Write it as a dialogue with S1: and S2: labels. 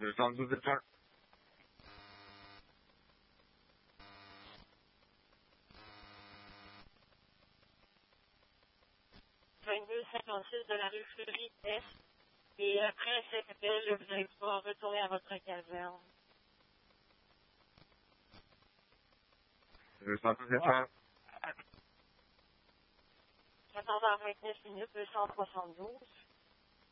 S1: 212 étoiles.
S2: De la rue Fleury Est. Et après cet appel, vous allez pouvoir retourner à votre caserne.
S1: 212 étoiles.
S2: 14h29 minutes, 272.